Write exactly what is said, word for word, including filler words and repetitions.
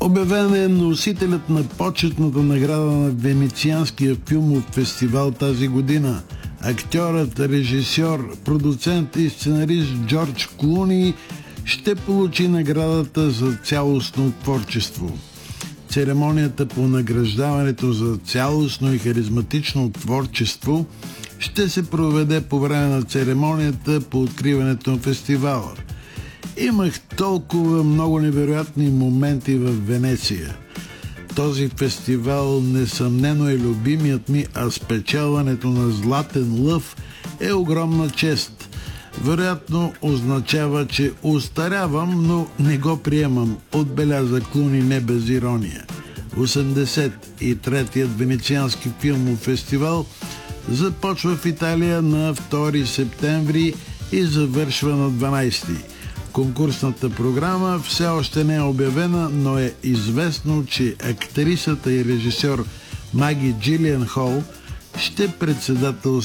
Обявен е носителят на почетната награда на Венецианския филмов фестивал тази година. Актьорът, режисьор, продуцент и сценарист Джордж Клуни ще получи наградата за цялостно творчество. Церемонията по награждаването за цялостно и харизматично творчество ще се проведе по време на церемонията по откриването на фестивала. Имах толкова много невероятни моменти в Венеция. Този фестивал несъмнено е любимият ми, а спечелването на Златен лъв е огромна чест. Вероятно означава, че устарявам, но не го приемам, отбеляза Клуни не без ирония. осемдесет и третият Венециански филмов фестивал започва в Италия на втори септември и завършва на дванайсети. Конкурсната програма все още не е обявена, но е известно, че актрисата и режисьор Маги Джилиан Хол ще председателства